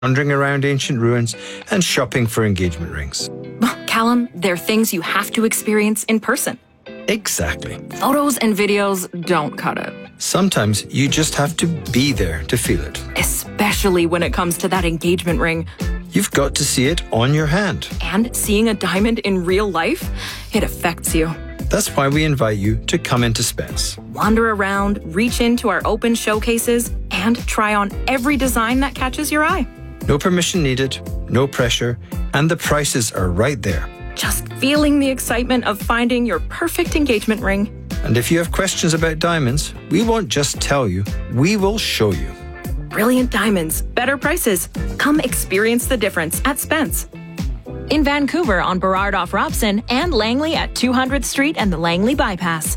wandering around ancient ruins, and shopping for engagement rings. Callum, they're things you have to experience in person. Exactly. Photos and videos don't cut it. Sometimes you just have to be there to feel it. Especially when it comes to that engagement ring. You've got to see it on your hand. And seeing a diamond in real life, it affects you. That's why we invite you to come into Spence. Wander around, reach into our open showcases, and try on every design that catches your eye. No permission needed, no pressure, and the prices are right there. Just feeling the excitement of finding your perfect engagement ring. And if you have questions about diamonds, we won't just tell you, we will show you. Brilliant diamonds, better prices. Come experience the difference at Spence. In Vancouver on Burrard off Robson and Langley at 200th Street and the Langley Bypass.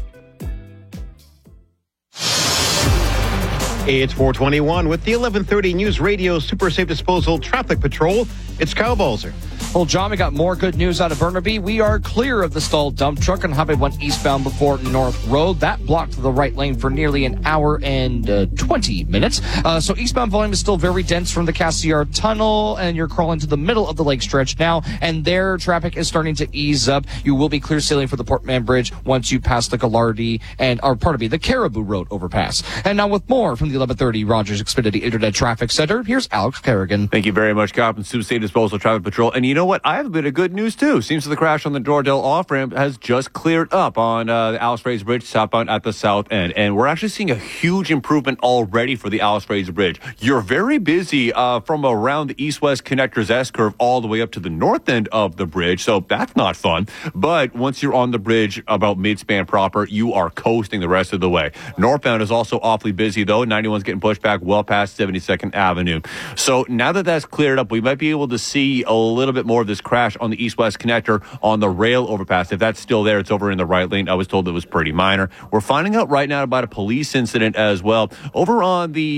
It's 421 with the 1130 News Radio Super Safe Disposal Traffic Patrol. It's Kyle Balzer. Well, John, we got more good news out of Burnaby. We are clear of the stalled dump truck on Highway 1 eastbound before North Road. That blocked the right lane for nearly an hour and 20 minutes. So eastbound volume is still very dense from the Cassiar Tunnel, and you're crawling to the middle of the lake stretch now, and there traffic is starting to ease up. You will be clear sailing for the Portman Bridge once you pass the Gallardi the Caribou Road overpass. And now with more from the 1130 Rogers Xfinity Internet Traffic Center, here's Alex Kerrigan. Thank you very much, Captain Super Safe Disposal Traffic Patrol. And you know what? I have a bit of good news, too. Seems the crash on the Dordell off-ramp has just cleared up on the Alice Fraser Bridge southbound at the south end. And we're actually seeing a huge improvement already for the Alice Fraser Bridge. You're very busy from around the east-west connector's S-curve all the way up to the north end of the bridge. So that's not fun. But once you're on the bridge about mid-span proper, you are coasting the rest of the way. Northbound is also awfully busy, though. 91's getting pushed back well past 72nd Avenue. So now that that's cleared up, we might be able to see a little bit more of this crash on the east-west connector on the rail overpass. If that's still there, it's over in the right lane. I was told it was pretty minor. We're finding out right now about a police incident as well over on the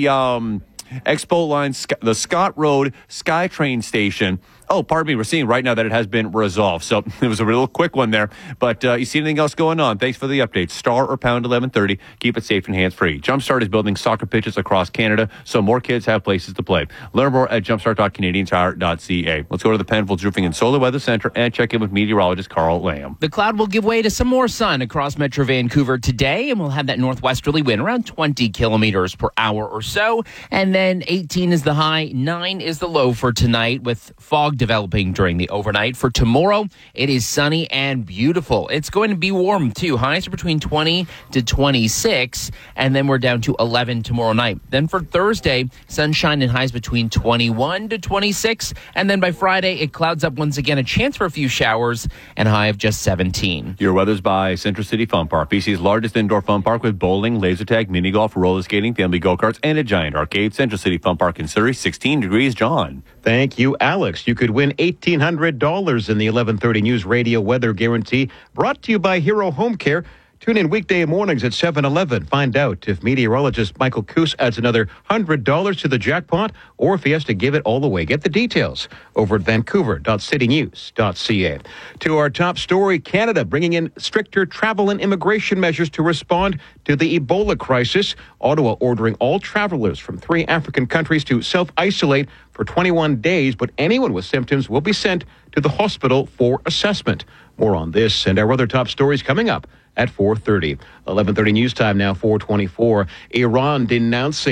Expo line, the Scott Road SkyTrain station. Oh, pardon me. We're seeing right now that it has been resolved. So it was a real quick one there. But you see anything else going on? Thanks for the update. Star or pound 1130. Keep it safe and hands-free. Jumpstart is building soccer pitches across Canada so more kids have places to play. Learn more at jumpstart.canadiantire.ca. Let's go to the Penfolds Roofing and Solar Weather Center and check in with meteorologist Carl Lamb. The cloud will give way to some more sun across Metro Vancouver today, and we'll have that northwesterly wind around 20 kilometers per hour or so. And then 18 is the high, 9 is the low for tonight with fog developing during the overnight. For tomorrow, it is sunny and beautiful. It's going to be warm too. Highs are between 20 to 26, and then we're down to 11 tomorrow night. Then for Thursday, sunshine and highs between 21 to 26, and then by Friday, it clouds up once again, a chance for a few showers, and a high of just 17. Your weather's by Central City Fun Park, BC's largest indoor fun park with bowling, laser tag, mini golf, roller skating, family go-karts, and a giant arcade. Central City Fun Park in Surrey, 16 degrees. John. Thank you, Alex. You could win $1,800 in the 1130 News Radio Weather Guarantee, brought to you by Hero Home Care. Tune in weekday mornings at 7-11. Find out if meteorologist Michael Coos adds another $100 to the jackpot or if he has to give it all away. Get the details over at vancouver.citynews.ca. To our top story, Canada bringing in stricter travel and immigration measures to respond to the Ebola crisis. Ottawa ordering all travelers from 3 African countries to self-isolate for 21 days, but anyone with symptoms will be sent to the hospital for assessment. More on this and our other top stories coming up at 4:30. 11:30 news time now, 4:24. Iran denouncing